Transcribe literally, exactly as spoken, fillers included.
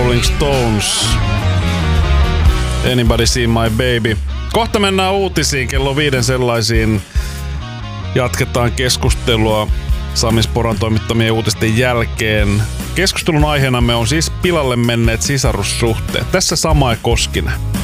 Rolling Stones. Anybody See My Baby. Kohta mennään uutisiin, kello viiden sellaisiin. Jatketaan keskustelua Sami Sporan toimittamien uutisten jälkeen. Keskustelun aiheenamme on siis pilalle menneet sisarussuhteet. Tässä Samae Koskinen.